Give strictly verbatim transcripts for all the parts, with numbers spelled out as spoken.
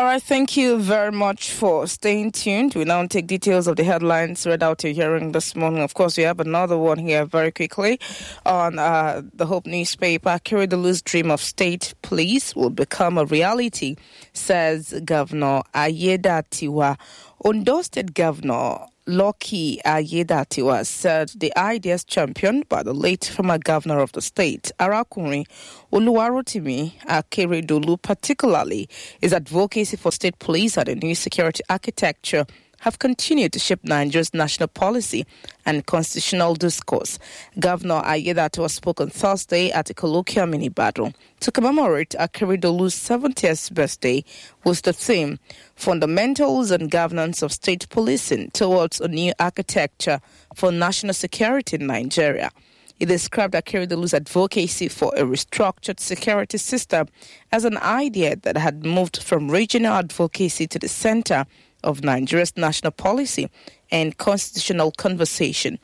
All right, thank you very much for staying tuned. We now take details of the headlines read out to your hearing this morning. Of course, we have another one here very quickly on uh, the Hope newspaper. Akeredolu's dream of state police will become a reality, says Governor Ayedatiwa. Ondo State Governor Lucky Ayedatiwa said the ideas championed by the late former governor of the state, Arakunrin Oluwarotimi Akeredolu, particularly his advocacy for state police and a new security architecture, have continued to shape Nigeria's national policy and constitutional discourse. Governor Ayedatiwa spoke on Thursday at a colloquium in Ibadan to commemorate Akeredolu's seventieth birthday with the theme Fundamentals and Governance of State Policing Towards a New Architecture for National Security in Nigeria. He described Akeredolu's advocacy for a restructured security system as an idea that had moved from regional advocacy to the center of Nigeria's national policy and constitutional conversation.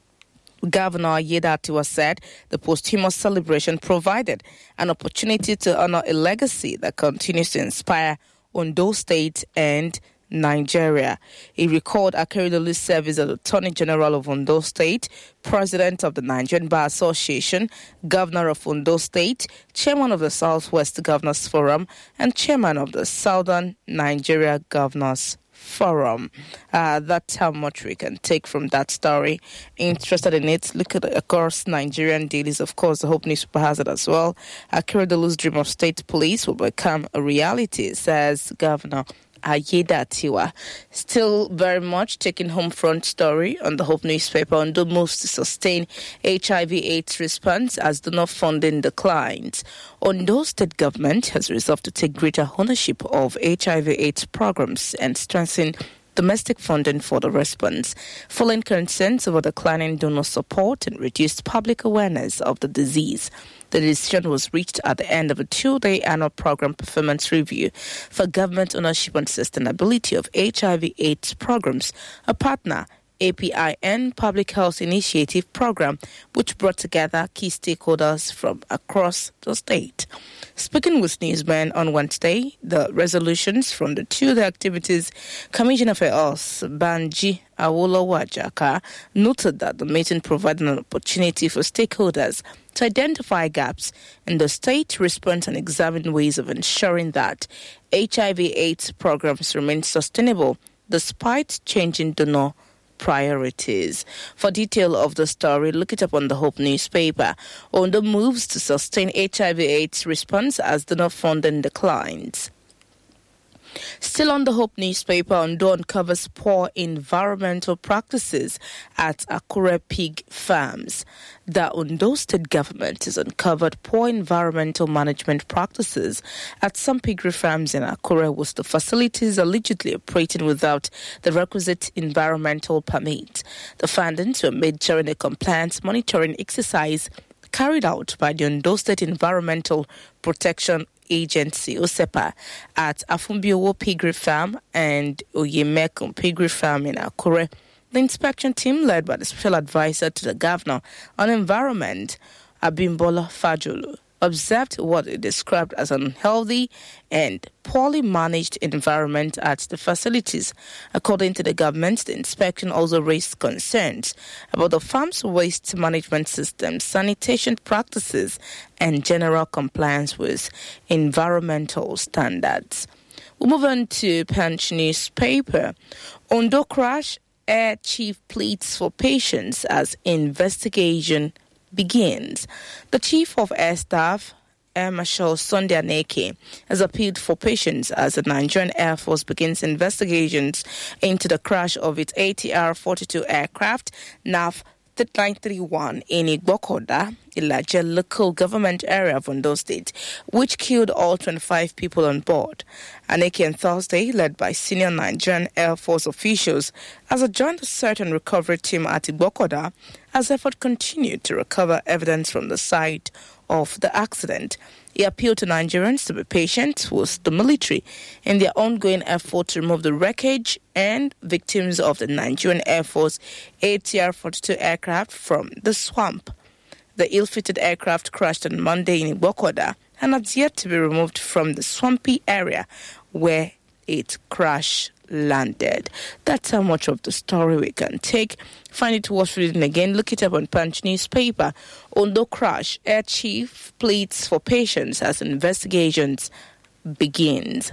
Governor Ayedatiwa said the posthumous celebration provided an opportunity to honor a legacy that continues to inspire Ondo State and Nigeria. He recalled Akeredolu's service as Attorney General of Ondo State, President of the Nigerian Bar Association, Governor of Ondo State, Chairman of the Southwest Governors Forum, and Chairman of the Southern Nigeria Governors Forum. Uh, that's how much we can take from that story. Interested in it, look at across Nigerian dailies. Of course, the Hope newspaper has it as well. Akeredolu's dream of state police will become a reality, says Governor Ayedatiwa. Still very much taking home front story on the Hope newspaper. Ondo moves to sustain H I V AIDS response as donor funding declines. Ondo State government has resolved to take greater ownership of H I V AIDS programs and strengthen domestic funding for the response, following concerns over declining donor support and reduced public awareness of the disease. The decision was reached at the end of a two-day annual program performance review for government ownership and sustainability of H I V AIDS programs, a partner A P I N Public Health Initiative program, which brought together key stakeholders from across the state. Speaking with newsmen on Wednesday, the resolutions from the two-day activities, Commissioner for Health, Banji Awolowo-Ajaka, noted that the meeting provided an opportunity for stakeholders to identify gaps in the state response and examine ways of ensuring that H I V AIDS programs remain sustainable despite changing donor priorities. For detail of the story, look it up on the Hope newspaper. Ondo moves to sustain H I V AIDS response as donor funding declines. Still on the Hope newspaper, Ondo uncovers poor environmental practices at Akure pig farms. The Ondo State government has uncovered poor environmental management practices at some piggery farms in Akure, with the facilities allegedly operating without the requisite environmental permit. The findings were made during a compliance monitoring exercise carried out by the Ondo State Environmental Protection Agency, O S E P A, at Afumbiowo Piggery Farm and Oyemekun Piggery Farm in Akure. The inspection team, led by the Special Advisor to the Governor on Environment, Abimbola Fajolu, observed what it described as an unhealthy and poorly managed environment at the facilities. According to the government, the inspection also raised concerns about the farm's waste management system, sanitation practices, and general compliance with environmental standards. We move on to Punch newspaper. Ondo crash, Air Chief pleads for patience as investigation begins. The Chief of Air Staff, Air Marshal Sunday Aneke, has appealed for patience as the Nigerian Air Force begins investigations into the crash of its A T R forty-two aircraft, N A V nine thirty-one, in Igbokoda, Ilaje local government area of Ondo State, which killed all twenty-five people on board. Aneke on Thursday, led by senior Nigerian Air Force officials, as a joint search and recovery team at Igbokoda, as effort continued to recover evidence from the site of the accident. He appealed to Nigerians to be patient with the military in their ongoing effort to remove the wreckage and victims of the Nigerian Air Force A T R forty-two aircraft from the swamp. The ill-fitted aircraft crashed on Monday in Igbokoda and has yet to be removed from the swampy area where it crash landed. That's how much of the story we can take. Find it worth reading again. Look it up on Punch newspaper. Ondo crash. Air chief pleads for patience as investigations begins.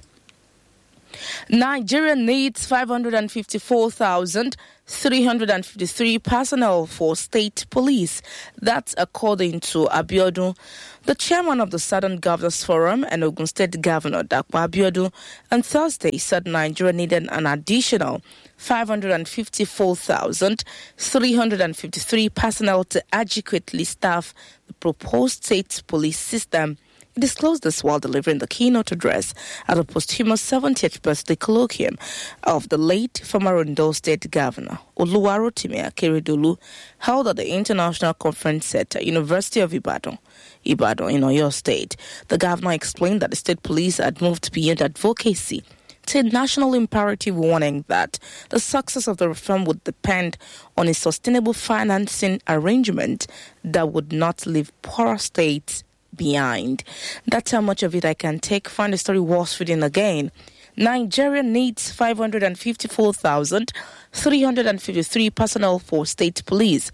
Nigeria needs five hundred fifty-four thousand three hundred fifty-three personnel for state police. That's according to Abiodun, the chairman of the Southern Governors Forum and Ogun State Governor Dakwa Abiodun, on Thursday said Nigeria needed an additional five hundred fifty-four thousand three hundred fifty-three personnel to adequately staff the proposed state police system. He disclosed this while delivering the keynote address at the posthumous seventieth birthday colloquium of the late former Ondo State Governor Oluwarotimi Akeredolu, held at the International Conference Center, University of Ibadan, Ibadan in Oyo State. The governor explained that the state police had moved beyond advocacy to a national imperative, warning that the success of the reform would depend on a sustainable financing arrangement that would not leave poorer states behind. That's how much of it I can take. Find the story worth reading again. Nigeria needs five hundred fifty-four thousand three hundred fifty-three personnel for state police.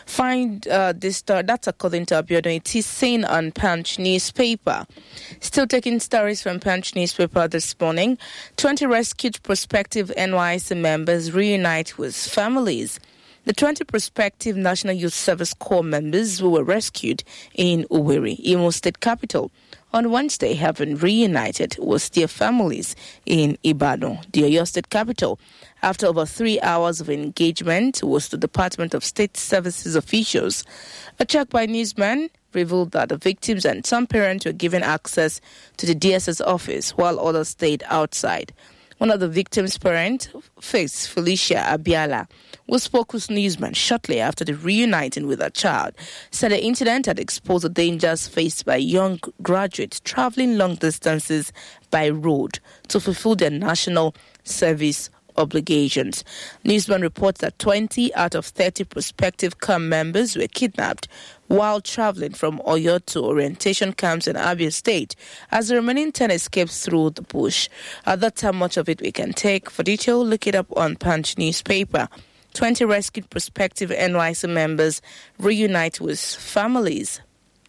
Find uh, this story. That's according to Abiodun. It is seen on Punch newspaper. Still taking stories from Punch newspaper this morning. twenty rescued prospective N Y S C members reunite with families. The twenty prospective National Youth Service Corps members who were rescued in Owerri, Imo State capital, on Wednesday have been reunited with their families in Ibadan, the Oyo State capital, after over three hours of engagement with the Department of State Services officials. A check by newsman revealed that the victims and some parents were given access to the D S S office while others stayed outside. One of the victims' parents, Faith Felicia Abiala, who spoke with newsmen shortly after the reuniting with her child, said the incident had exposed the dangers faced by young graduates traveling long distances by road to fulfill their national service obligations. Newsman reports that twenty out of thirty prospective C A M members were kidnapped while traveling from Oyo to orientation camps in Abia State, as the remaining ten escaped through the bush. Uh, that's how much of it we can take. For detail, look it up on Punch newspaper. twenty rescued prospective N Y S C members reunite with families.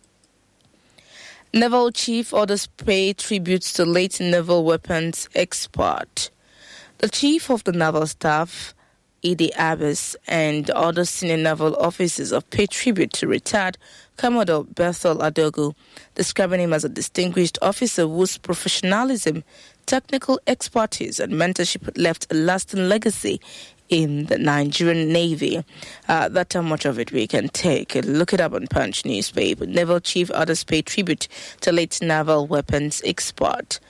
Naval Chief orders pay tributes to late naval weapons expert. The Chief of the Naval Staff, Idi Abbas, and other senior naval officers have paid tribute to retired Commodore Bethel Adogu, describing him as a distinguished officer whose professionalism, technical expertise, and mentorship left a lasting legacy in the Nigerian Navy. Uh, that's how much of it we can take. Look it up on Punch newspaper. Naval Chief orders pay tribute to late naval weapons expert.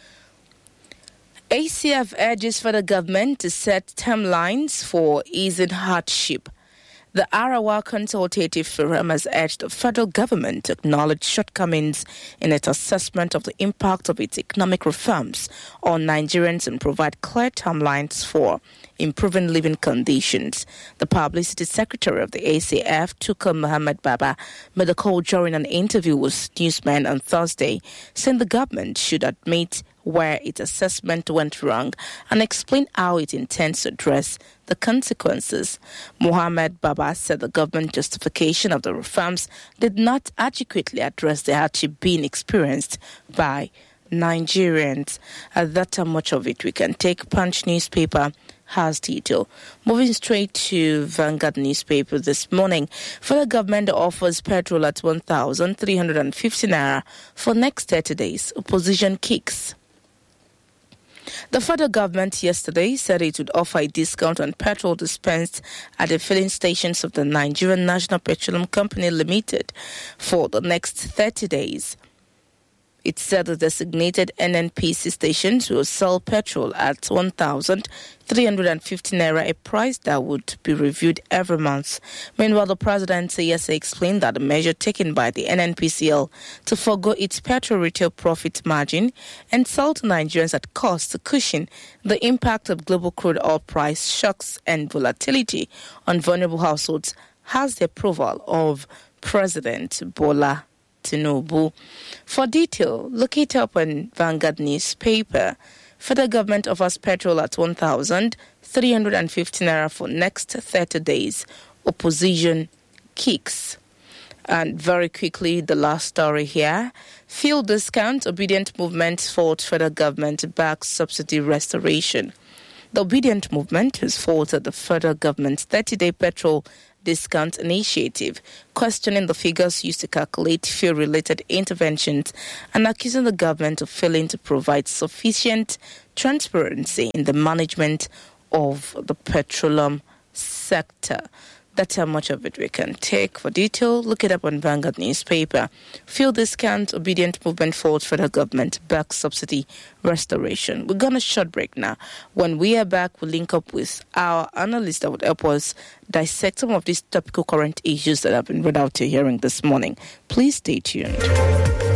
A C F urges federal government to set timelines for easing hardship. The Arawa Consultative Forum has urged the federal government to acknowledge shortcomings in its assessment of the impact of its economic reforms on Nigerians and provide clear timelines for improving living conditions. The Publicity Secretary of the A C F, Tukur Muhammad Baba, made the call during an interview with newsmen on Thursday, saying the government should admit where its assessment went wrong and explain how it intends to address the consequences. Muhammad Baba said the government justification of the reforms did not adequately address the hardship being experienced by Nigerians. Uh, that's how much of it we can take. Punch newspaper has detail. Moving straight to Vanguard newspaper this morning. Federal government offers petrol at one thousand three hundred fifty naira for next thirty days. Opposition kicks. The federal government yesterday said it would offer a discount on petrol dispensed at the filling stations of the Nigerian National Petroleum Company Limited for the next thirty days. It said the designated N N P C stations will sell petrol at one thousand three hundred fifty naira, a price that would be reviewed every month. Meanwhile, the presidency yesterday explained that the measure taken by the N N P C L to forgo its petrol retail profit margin and sell to Nigerians at cost to cushion the impact of global crude oil price shocks and volatility on vulnerable households has the approval of President Bola Tinubu. For detail, look it up on Vanguard newspaper. Federal government offers petrol at one thousand three hundred fifty naira for next thirty days. Opposition kicks. And very quickly, the last story here. Fuel discount, Obedient Movement fault federal government backs subsidy restoration. The Obedient Movement has faulted the federal government's thirty-day petrol discount initiative, questioning the figures used to calculate fuel-related interventions and accusing the government of failing to provide sufficient transparency in the management of the petroleum sector. That's how much of it we can take. For detail, look it up on Vanguard newspaper. Fuel discount, Obedient Movement fault federal government back subsidy restoration. We're going to short break now. When we are back, we'll link up with our analyst that would help us dissect some of these topical current issues that have been read out to hearing this morning. Please stay tuned.